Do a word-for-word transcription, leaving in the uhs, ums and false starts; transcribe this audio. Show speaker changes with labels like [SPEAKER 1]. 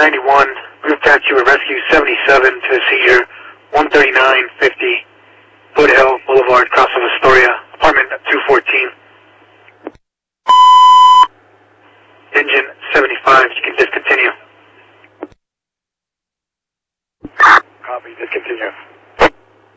[SPEAKER 1] ninety-one, group taxi with rescue seventy-seven to Cedar, one thirty-nine fifty, Foothill Boulevard, cross